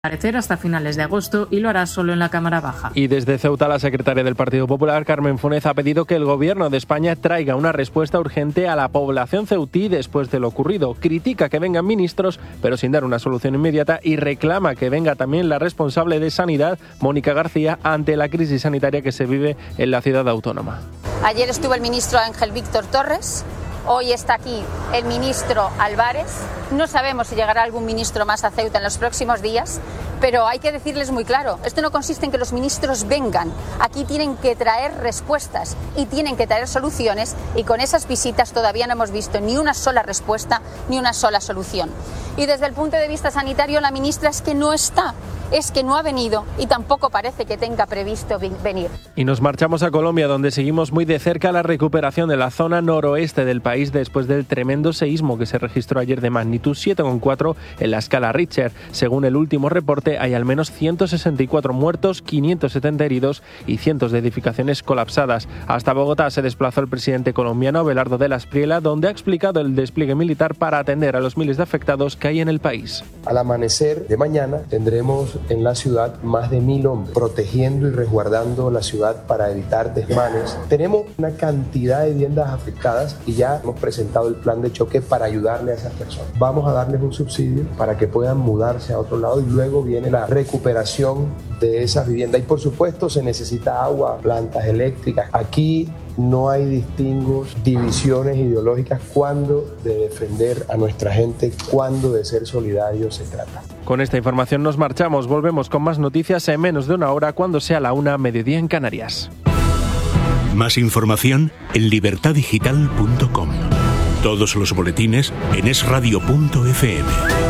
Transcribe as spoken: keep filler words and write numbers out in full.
Parecer hasta finales de agosto y lo hará solo en la Cámara Baja. Y desde Ceuta, la secretaria del Partido Popular, Carmen Funes, ha pedido que el Gobierno de España traiga una respuesta urgente a la población ceutí después de lo ocurrido. Critica que vengan ministros, pero sin dar una solución inmediata, y reclama que venga también la responsable de Sanidad, Mónica García, ante la crisis sanitaria que se vive en la ciudad autónoma. Ayer estuvo el ministro Ángel Víctor Torres. Hoy está aquí el ministro Álvarez. No sabemos si llegará algún ministro más a Ceuta en los próximos días, pero hay que decirles muy claro, esto no consiste en que los ministros vengan. Aquí tienen que traer respuestas y tienen que traer soluciones, y con esas visitas todavía no hemos visto ni una sola respuesta ni una sola solución. Y desde el punto de vista sanitario, la ministra es que no está. Es que no ha venido y tampoco parece que tenga previsto venir. Y nos marchamos a Colombia, donde seguimos muy de cerca la recuperación de la zona noroeste del país después del tremendo seísmo que se registró ayer de magnitud siete coma cuatro en la escala Richter. Según el último reporte, hay al menos ciento sesenta y cuatro muertos, quinientos setenta heridos y cientos de edificaciones colapsadas. Hasta Bogotá se desplazó el presidente colombiano Abelardo de la Espriella, donde ha explicado el despliegue militar para atender a los miles de afectados que hay en el país. Al amanecer de mañana tendremos en la ciudad más de mil hombres protegiendo y resguardando la ciudad para evitar desmanes. Tenemos una cantidad de viviendas afectadas y ya hemos presentado el plan de choque para ayudarle a esas personas. Vamos a darles un subsidio para que puedan mudarse a otro lado, y luego viene la recuperación de esas viviendas. Y por supuesto se necesita agua, plantas eléctricas. Aquí no hay distingos, divisiones ideológicas cuando de defender a nuestra gente, cuando de ser solidarios se trata. Con esta información nos marchamos. Volvemos con más noticias en menos de una hora, cuando sea la una, mediodía en Canarias. Más información en libertad digital punto com. Todos los boletines en es radio punto efe eme.